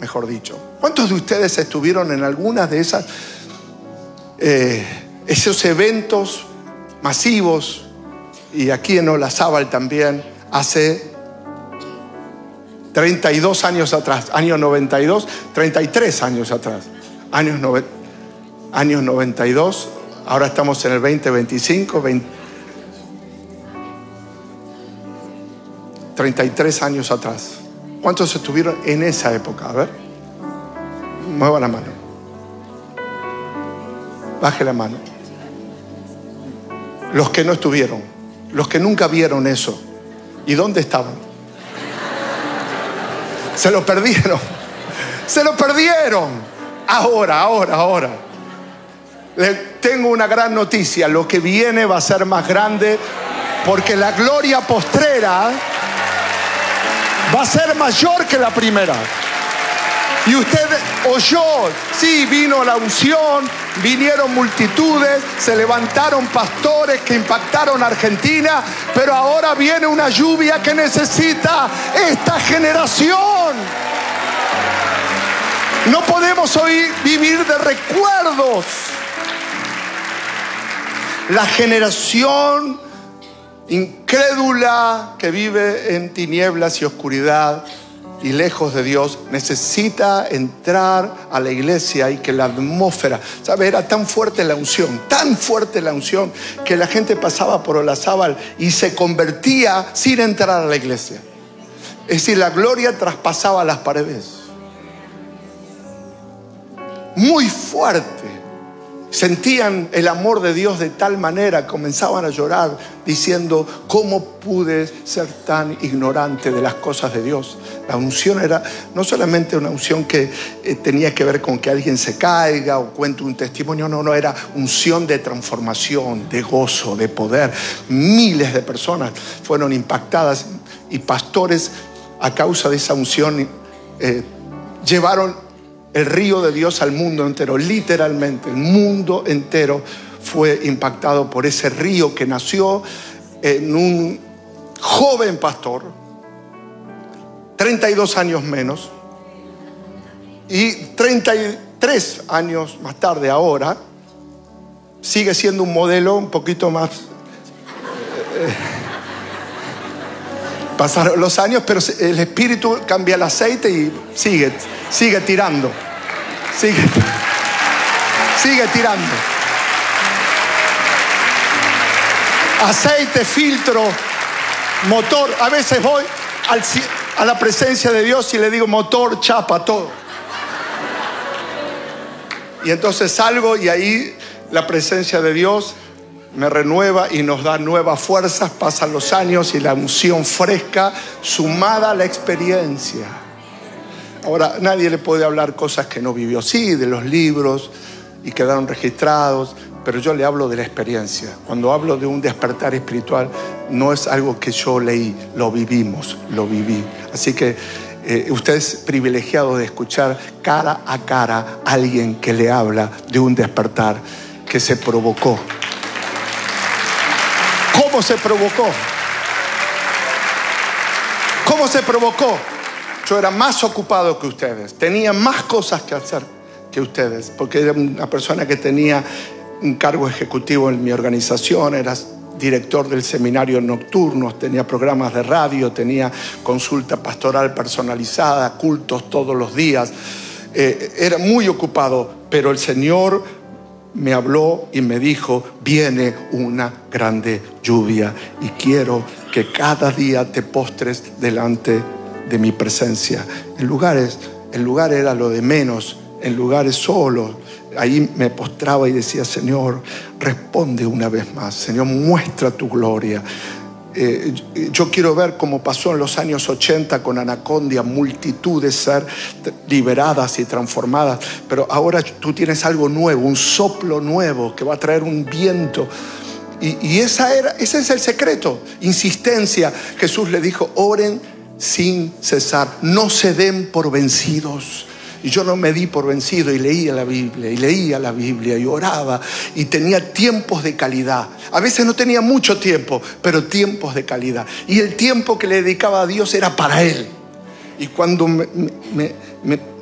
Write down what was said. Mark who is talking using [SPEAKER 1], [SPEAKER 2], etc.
[SPEAKER 1] mejor dicho. ¿Cuántos de ustedes estuvieron en algunas de esos eventos masivos? Y aquí en Olazábal también, hace 32 años atrás, año 92, 33 años atrás, años 92, ahora estamos en el 2025, 33 años atrás. ¿Cuántos estuvieron en esa época? A ver, mueva la mano, baje la mano. Los que no estuvieron, los que nunca vieron eso. ¿Y dónde estaban? Se lo perdieron. Se lo perdieron. Ahora. Les tengo una gran noticia. Lo que viene va a ser más grande, porque la gloria postrera va a ser mayor que la primera. Y usted oyó, sí, vino la unción, vinieron multitudes, se levantaron pastores que impactaron a Argentina, pero ahora viene una lluvia que necesita esta generación. No podemos hoy vivir de recuerdos. La generación incrédula que vive en tinieblas y oscuridad y lejos de Dios necesita entrar a la iglesia, y que la atmósfera, ¿sabe? Era tan fuerte la unción, que la gente pasaba por Olazábal y se convertía sin entrar a la iglesia. Es decir, la gloria traspasaba las paredes. Muy fuerte. Sentían el amor de Dios de tal manera, comenzaban a llorar diciendo: ¿cómo pude ser tan ignorante de las cosas de Dios? La unción era no solamente una unción que tenía que ver con que alguien se caiga o cuente un testimonio, no, era unción de transformación, de gozo, de poder. Miles de personas fueron impactadas, y pastores, a causa de esa unción, llevaron el río de Dios al mundo entero. Literalmente, el mundo entero fue impactado por ese río que nació en un joven pastor, 32 años menos, y 33 años más tarde, ahora, sigue siendo un modelo un poquito más... Pasaron los años, pero el espíritu cambia el aceite y sigue tirando. Sigue tirando. Aceite, filtro, motor. A veces voy a la presencia de Dios y le digo: motor, chapa, todo. Y entonces salgo, y ahí la presencia de Dios me renueva y nos da nuevas fuerzas. Pasan los años y la unción fresca sumada a la experiencia. Ahora, nadie le puede hablar cosas que no vivió. Sí, de los libros, y quedaron registrados, pero yo le hablo de la experiencia. Cuando hablo de un despertar espiritual, no es algo que yo leí, lo viví. Así que usted es privilegiado de escuchar cara a cara a alguien que le habla de un despertar que se provocó. ¿Cómo se provocó? ¿Cómo se provocó? Yo era más ocupado que ustedes, tenía más cosas que hacer que ustedes, porque era una persona que tenía un cargo ejecutivo en mi organización, era director del seminario nocturnos, tenía programas de radio, tenía consulta pastoral personalizada, cultos todos los días. Era muy ocupado, pero el Señor me habló y me dijo: viene una grande lluvia, y quiero que cada día te postres delante de mi presencia. El lugar era lo de menos, en lugares solos. Ahí me postraba y decía: Señor, responde una vez más. Señor, muestra tu gloria. Yo quiero ver cómo pasó en los años 80 con Anacondia, multitudes ser liberadas y transformadas, pero ahora tú tienes algo nuevo, un soplo nuevo que va a traer un viento. Y ese es el secreto: insistencia. Jesús le dijo: oren sin cesar, no se den por vencidos. Y yo no me di por vencido, y leía la Biblia y oraba, y tenía tiempos de calidad. A veces no tenía mucho tiempo, pero tiempos de calidad. Y el tiempo que le dedicaba a Dios era para Él. Y cuando me